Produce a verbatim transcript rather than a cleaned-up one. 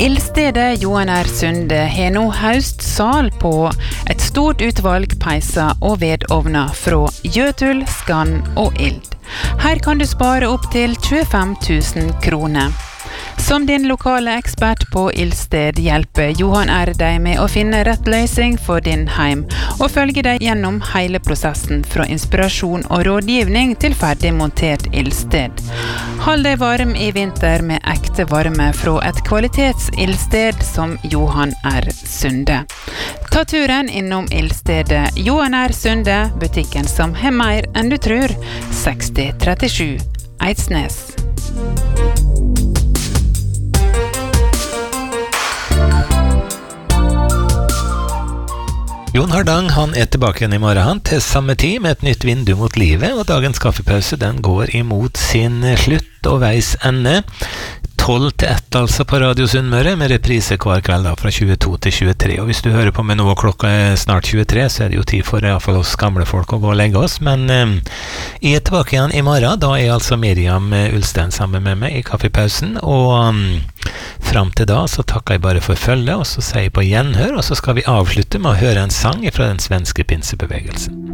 Ildstedet Johan R. Sunde har nå høstsal på et stort utvalg peiser og vedovner fra Jøtul, Skann og Ild. Her kan du spare opp til tjuefem tusen kroner. Som din lokale ekspert på Ildsted hjelper Johan R. deg med å finne rett løsning for din heim, og følge deg gjennom hele prosessen fra inspirasjon og rådgivning til ferdig montert Ildsted. Hold deg varm i vinter med ekte varme fra et kvalitets-Ildsted som Johan R. Sunde. Ta turen innom Ildstedet Johan R. Sunde, butikken som har mer enn du tror, seksti trettisju Eidsnes. Jon Hardang, han er tilbake igjen i morgen han, til samme tid med et nytt vindu mot livet, og dagens kaffepause den går imot sin slutt og veis ende. tolv til ett altså på Radio Sunnmøre, med reprise hver kveld da, fra tjueto til tjuetre. Og hvis du hører på meg nå og klokka er snart tjuetre, så er det jo tid for i hvert fall oss gamle folk å gå og legge oss. Men eh, jeg er tilbake igjen i morgen, da er altså Miriam Ulstein sammen med meg i kaffepausen. Og um, fram til da så takker jeg bare for følge, og så sier jeg på gjenhør, og så skal vi avslutte med å høre en sang fra den svenske pinsebevegelsen.